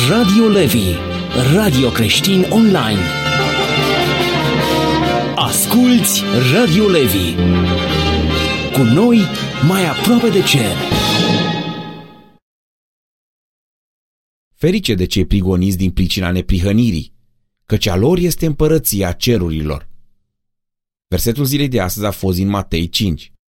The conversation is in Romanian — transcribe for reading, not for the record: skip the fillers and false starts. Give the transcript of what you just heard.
Radio Levi, radio creștin online. Asculți Radio Levi. Cu noi, mai aproape de cer. Ferice de cei prigoniți din pricina neprihănirii, căci a lor este împărăția cerurilor. Versetul zilei de astăzi a fost din Matei 5.